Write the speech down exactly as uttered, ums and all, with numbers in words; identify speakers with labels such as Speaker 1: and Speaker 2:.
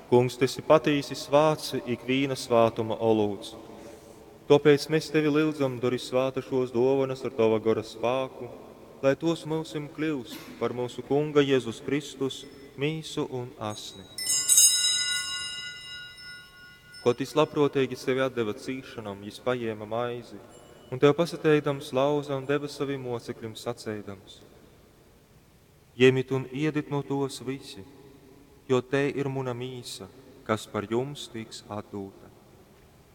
Speaker 1: Kungs, tu esi patīsi svāts ik vīna svātuma olūts. Tāpēc mēs tevi lūdzam, dori svāta šos dāvanas ar tava gara spēku, lai tos mūsim kļūst par mūsu Kunga Jēzus Kristus mīsu un asni. Kaut viņš labprātīgi sevi atdeva cīšanam, viņš paņēma maizi, un tev pasateikdams lauza un deva saviem mocekļiem sacēdams: Ņemiet un iediet no tos visi, jo te ir mana mīsa, kas par jums tiks atdota.